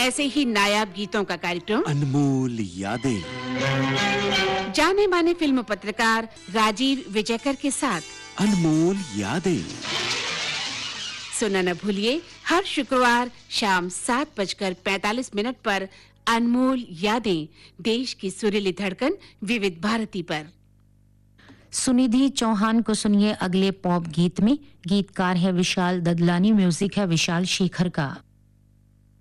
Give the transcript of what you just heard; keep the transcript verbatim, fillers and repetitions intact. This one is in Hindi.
ऐसे ही नायाब गीतों का कार्यक्रम अनमोल यादें, जाने माने फिल्म पत्रकार राजीव विजयकर के साथ अनमोल यादें सुनना न भूलिए हर शुक्रवार शाम सात बजकर पैंतालीस मिनट पर अनमोल यादें, देश की सुरीली धड़कन विविध भारती पर। सुनिधि चौहान को सुनिए अगले पॉप गीत में। गीतकार है विशाल ददलानी, म्यूजिक है विशाल शेखर का।